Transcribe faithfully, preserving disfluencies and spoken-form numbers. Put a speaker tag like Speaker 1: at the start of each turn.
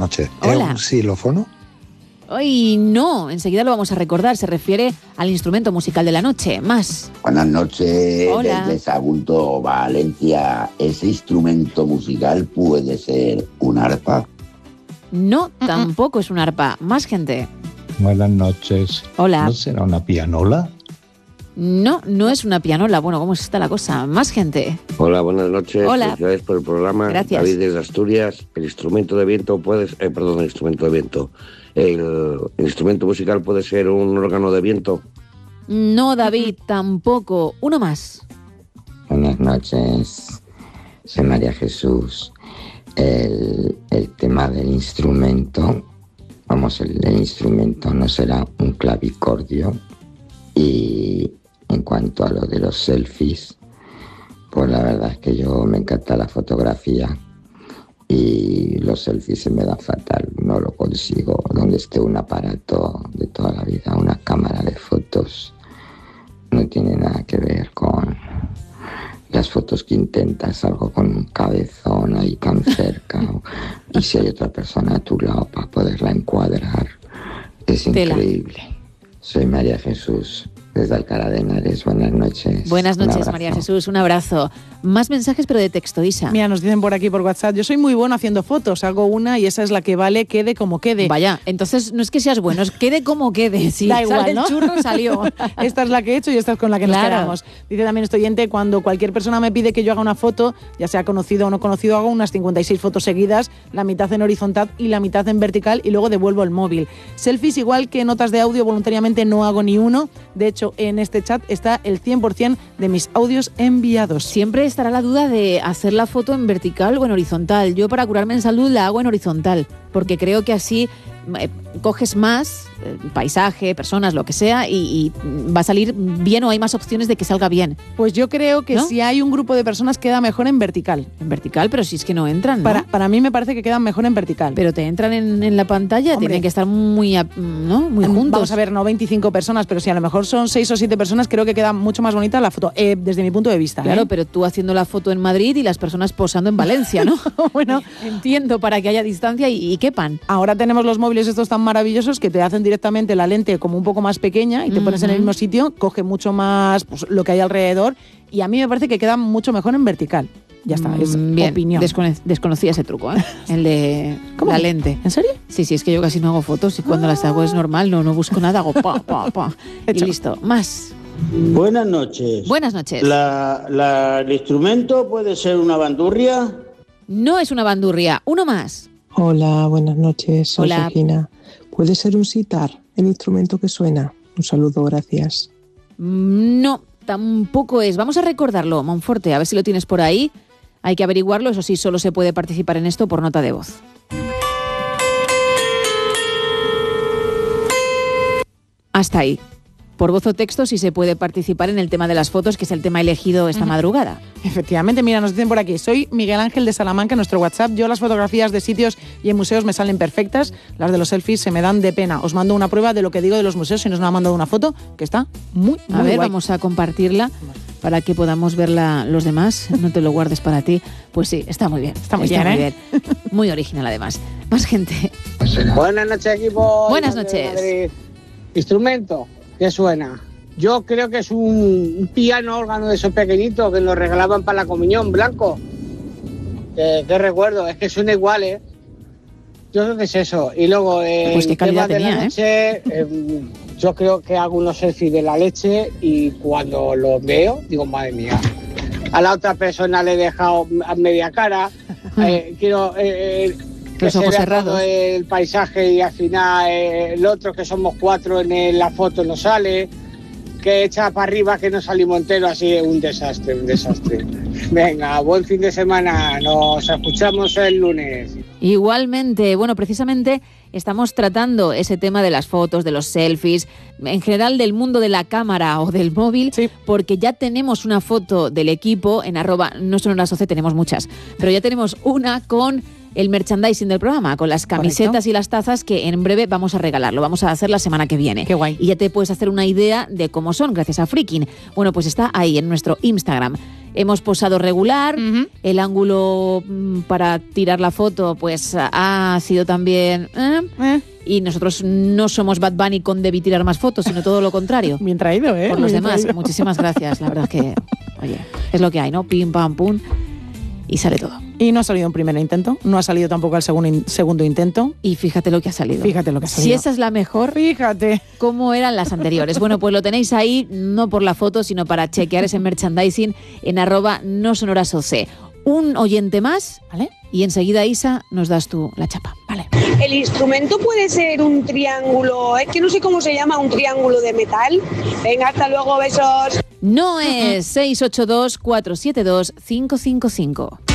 Speaker 1: noches.
Speaker 2: Hola.
Speaker 1: ¿Es un xilófono?
Speaker 2: Ay, no, enseguida lo vamos a recordar. Se refiere al instrumento musical de la noche. Más.
Speaker 3: Buenas noches,
Speaker 2: Hola.
Speaker 3: desde Sagunto, Valencia. ¿Ese instrumento musical puede ser un arpa?
Speaker 2: No, tampoco es un arpa. Más gente.
Speaker 4: Buenas noches.
Speaker 2: Hola.
Speaker 4: ¿No será una pianola?
Speaker 2: No, no es una pianola. Bueno, ¿cómo está la cosa? Más gente.
Speaker 5: Hola, buenas noches.
Speaker 2: Hola.
Speaker 5: Felicidades por el programa.
Speaker 2: Gracias.
Speaker 5: David desde Asturias. El instrumento de viento puede... Eh, perdón, el instrumento de viento. El, el instrumento musical puede ser un órgano de viento.
Speaker 2: No, David, tampoco. Uno más.
Speaker 6: Buenas noches. Soy María Jesús. El, el tema del instrumento, vamos, el, el instrumento no será un clavicordio. Y en cuanto a lo de los selfies, pues la verdad es que yo me encanta la fotografía y los selfies se me dan fatal, no lo consigo. Donde esté un aparato de toda la vida, una cámara de fotos, no tiene nada que ver con las fotos que intentas, algo con un cabezón ahí tan cerca, y si hay otra persona a tu lado para poderla encuadrar, es increíble. Tela. Soy María Jesús, desde Alcalá de Henares. Buenas noches.
Speaker 2: Buenas noches, María Jesús. Un abrazo. Más mensajes, pero de texto, Isa.
Speaker 7: Mira, nos dicen por aquí por WhatsApp, yo soy muy bueno haciendo fotos, hago una y esa es la que vale, quede como quede.
Speaker 2: Vaya, entonces no es que seas bueno, es quede como quede. Si
Speaker 7: da igual,
Speaker 2: sale
Speaker 7: ¿no?
Speaker 2: El churro, salió.
Speaker 7: Esta es la que he hecho y esta es con la que
Speaker 2: claro.
Speaker 7: nos quedamos. Dice también este oyente, cuando cualquier persona me pide que yo haga una foto, ya sea conocido o no conocido, hago unas cincuenta y seis fotos seguidas, la mitad en horizontal y la mitad en vertical, y luego devuelvo el móvil. Selfies, igual que notas de audio, voluntariamente no hago ni uno. De hecho, en este chat está el cien por ciento de mis audios enviados.
Speaker 2: Siempre estará la duda de hacer la foto en vertical o en horizontal. Yo, para curarme en salud, la hago en horizontal, porque creo que así eh, coges más eh, paisaje, personas, lo que sea, y, y va a salir bien, o hay más opciones de que salga bien.
Speaker 7: Pues yo creo que ¿no? Si hay un grupo de personas queda mejor en vertical.
Speaker 2: En vertical, pero si es que no entran, ¿no?
Speaker 7: Para, para mí me parece que quedan mejor en vertical.
Speaker 2: Pero te entran en, en la pantalla, Hombre, tienen que estar muy, ¿no? muy juntos.
Speaker 7: Vamos a ver, no veinticinco personas, pero si a lo mejor son seis o siete personas, creo que queda mucho más bonita la foto, eh, desde mi punto de vista.
Speaker 2: Claro,
Speaker 7: ¿eh?
Speaker 2: pero tú haciendo la foto en Madrid y las personas posando en Valencia, ¿no? Bueno, entiendo, para que haya distancia y, y quepan.
Speaker 7: Ahora tenemos los móviles estos tan maravillosos que te hacen directamente la lente como un poco más pequeña y te uh-huh. pones en el mismo sitio, coge mucho más pues, lo que hay alrededor, y a mí me parece que queda mucho mejor en vertical. Ya está, es
Speaker 2: Bien,
Speaker 7: opinión.
Speaker 2: Descono- desconocía ese truco, ¿eh? El de
Speaker 7: ¿Cómo?
Speaker 2: La lente.
Speaker 7: ¿En serio?
Speaker 2: Sí, sí, es que yo casi no hago fotos y cuando ah. las hago es normal, no, no busco nada, hago pa, pa, pa. Y listo. Más.
Speaker 8: Buenas noches.
Speaker 2: Buenas noches.
Speaker 8: La, la, ¿El instrumento puede ser una bandurria?
Speaker 2: No es una bandurria. Uno más.
Speaker 9: Hola, buenas noches. Soy
Speaker 2: Hola.
Speaker 9: Regina. ¿Puede ser un sitar, el instrumento que suena? Un saludo, gracias.
Speaker 2: No, tampoco es. Vamos a recordarlo, Monforte, a ver si lo tienes por ahí. Hay que averiguarlo, eso sí, solo se puede participar en esto por nota de voz. Hasta ahí. Por voz o texto sí se puede participar en el tema de las fotos, que es el tema elegido esta uh-huh. madrugada.
Speaker 7: Efectivamente, mira, nos dicen por aquí, soy Miguel Ángel de Salamanca, en nuestro WhatsApp. Yo las fotografías de sitios y en museos me salen perfectas, las de los selfies se me dan de pena. Os mando una prueba de lo que digo de los museos, si nos ha mandado una foto, que está muy, muy
Speaker 2: A ver,
Speaker 7: guay.
Speaker 2: Vamos a compartirla para que podamos verla los demás. No te lo guardes para ti. Pues sí, está muy bien.
Speaker 7: Está muy
Speaker 2: está
Speaker 7: bien,
Speaker 2: muy
Speaker 7: ¿eh?
Speaker 2: bien. Muy original, además. Más gente.
Speaker 10: Buenas noches, equipo.
Speaker 2: Buenas noches.
Speaker 10: Instrumento, ¿qué suena? Yo creo que es un, un piano órgano de esos pequeñitos que nos regalaban para la comunión, blanco. ¿Qué, qué recuerdo? Es que suena igual, ¿eh? Yo creo que es eso. Y luego, eh,
Speaker 2: pues qué calidad
Speaker 10: tema de
Speaker 2: tenía,
Speaker 10: la leche, ¿eh? Eh, yo creo que hago unos selfies de la leche y cuando los veo, digo, madre mía, a la otra persona le he dejado a media cara, eh, quiero... Eh, que
Speaker 2: los
Speaker 10: se
Speaker 2: ojos
Speaker 10: vea
Speaker 2: cerrados.
Speaker 10: todo el paisaje y al final eh, el otro, que somos cuatro en el, la foto, no sale, que echa para arriba que no salimos enteros, así un desastre, un desastre. Venga, buen fin de semana, nos escuchamos el lunes.
Speaker 2: Igualmente, bueno, precisamente estamos tratando ese tema de las fotos, de los selfies, en general del mundo de la cámara o del móvil,
Speaker 7: sí.
Speaker 2: porque ya tenemos una foto del equipo en arroba, no son las doce, tenemos muchas, pero ya tenemos una con el merchandising del programa, con las camisetas Correcto. Y las tazas que en breve vamos a regalar. Lo vamos a hacer la semana que viene.
Speaker 7: Qué guay.
Speaker 2: Y ya te puedes hacer una idea de cómo son, gracias a Freaking. Bueno, pues está ahí en nuestro Instagram. Hemos posado regular, uh-huh. el ángulo para tirar la foto pues ha sido también... ¿eh? ¿Eh? Y nosotros no somos Bad Bunny con debí tirar más fotos, sino todo lo contrario.
Speaker 7: Bien traído, ¿eh?
Speaker 2: Por los
Speaker 7: Bien
Speaker 2: demás,
Speaker 7: traído.
Speaker 2: Muchísimas gracias. La verdad es que, oye, es lo que hay, ¿no? Pim, pam, pum, y sale todo.
Speaker 7: Y no ha salido un primer intento, no ha salido tampoco el segundo, in- segundo intento.
Speaker 2: Y fíjate lo que ha salido.
Speaker 7: Fíjate lo que ha salido.
Speaker 2: Si esa es la mejor,
Speaker 7: fíjate
Speaker 2: cómo eran las anteriores. Bueno, pues lo tenéis ahí, no por la foto, sino para chequear ese merchandising en arroba no sonoras O C. Un oyente más, ¿vale? Y enseguida, Isa, nos das tú la chapa, ¿vale?
Speaker 1: El instrumento puede ser un triángulo, es que no sé cómo se llama, un triángulo de metal. Venga, hasta luego, besos.
Speaker 2: No es seis ocho dos, cuatro siete dos, cinco cinco cinco.